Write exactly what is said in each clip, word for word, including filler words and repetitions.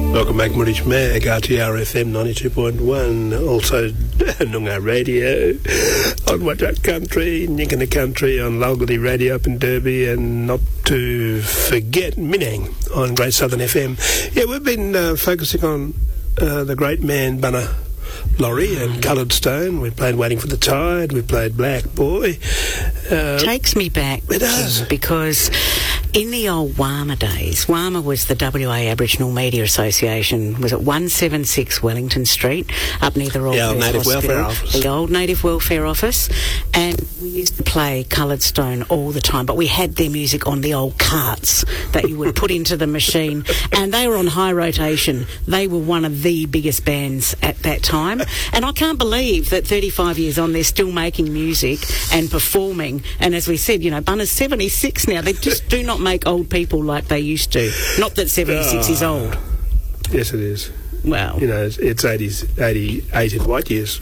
Welcome back, Moorish Mag, R T R F M ninety-two point one, also Noongar Radio, on Whadjuk Country, Ninkana Country, on Lalgudi Radio up in Derby, and not to forget Minang on Great Southern F M. Yeah, we've been uh, focusing on uh, the great man Bunna Laurie and Coloured Stone. We played Waiting for the Tide, we played Black Boy. Uh, Takes me back, it does. because in the old W A M A days, W A M A was the W A Aboriginal Media Association, was at one seventy-six Wellington Street, up near the Royal The old Native Welfare Office. The old Native Welfare Office, and we used to play Coloured Stone all the time, but we had their music on the old carts that you would put into the machine, and they were on high rotation. They were one of the biggest bands at that time, and I can't believe that thirty-five years on they're still making music and performing. And as we said, you know, Bunna's seventy-six now. They just do not make old people like they used to. Not that seventy-six oh. is old. Yes, it is. Well, you know, it's, it's eighties, eighty-eight in white years.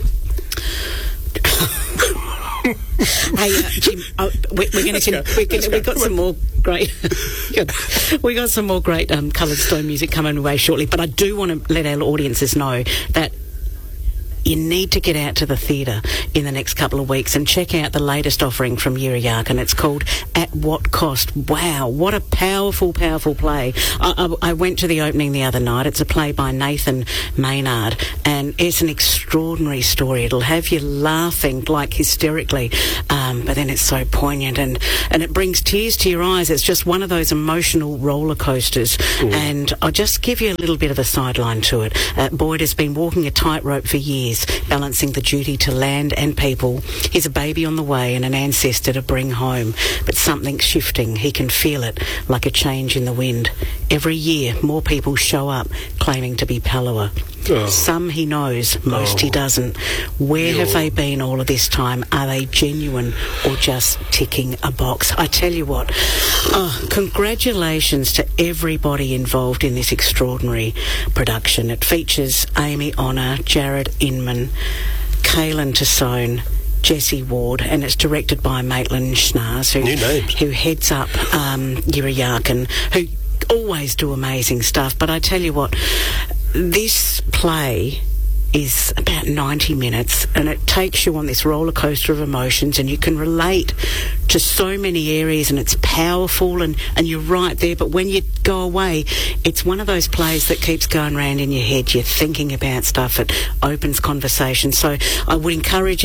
Hey, uh, Jim, uh, we, we're going to. We're gonna, we've got some more great. we got some more great um, Coloured Stone music coming away shortly. But I do want to let our audiences know that you need to get out to the theatre in the next couple of weeks and check out the latest offering from Yirra Yaakin. It's called At What Cost. Wow, what a powerful, powerful play. I, I, I went to the opening the other night. It's a play by Nathan Maynard, and it's an extraordinary story. It'll have you laughing, like, hysterically, um, but then it's so poignant, and, and it brings tears to your eyes. It's just one of those emotional roller coasters. Ooh. And I'll just give you a little bit of a sideline to it. Uh, Boyd has been walking a tightrope for years, balancing the duty to land and people. He's a baby on the way and an ancestor to bring home, but something's shifting. He can feel it, like a change in the wind. Every year, more people show up claiming to be Palawa. Oh. Some he knows, most oh. he doesn't. Where You're... have they been all of this time? Are they genuine or just ticking a box? I tell you what, oh, congratulations to everybody involved in this extraordinary production. It features Amy Honor, Jared Inman, Kaylin Tassone, Jesse Ward, and it's directed by Maitland Schnars, who, who heads up um, Yirra Yaakin, who always do amazing stuff. But I tell you what, this play is about ninety minutes, and it takes you on this roller coaster of emotions, and you can relate to so many areas, and it's powerful, and, and you're right there. But when you go away, it's one of those plays that keeps going round in your head. You're thinking about stuff. It opens conversation. So I would encourage